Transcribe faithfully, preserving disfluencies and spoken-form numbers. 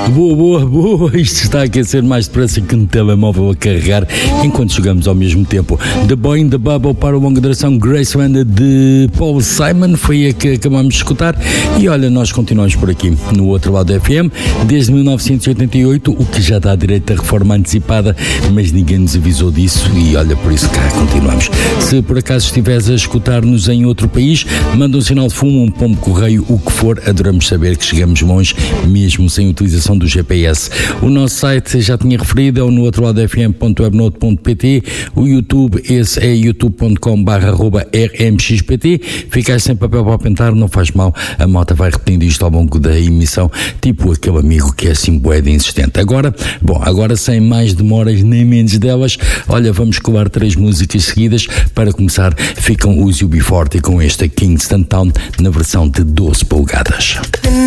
Boa, boa, boa. Isto está a aquecer mais depressa que um telemóvel a carregar enquanto chegamos ao mesmo tempo. The Boy in the Bubble para a longa duração Grace Wanda de Paul Simon foi a que acabamos de escutar. E olha, nós continuamos por aqui no outro lado da F M desde mil novecentos e oitenta e oito, o que já dá direito à reforma antecipada, mas ninguém nos avisou disso e olha, por isso cá continuamos. Se por acaso estiveres a escutar-nos em outro país, manda um sinal de fumo, um pombo correio, o que for, adoramos saber que chegamos longe, mesmo sem utilização do G P S. O nosso site já tinha referido, é o no outro lado f m ponto webnote ponto p t. O YouTube, esse é youtube ponto com barra arroba r m x p t. Ficais sem papel para apontar, não faz mal, a malta vai repetindo isto ao longo da emissão, tipo aquele amigo que é assim bué de insistente. Agora, bom, agora sem mais demoras nem menos delas, olha, vamos colar três músicas seguidas. Para começar, ficam os U B quarenta com esta Kingston Town na versão de doze polegadas.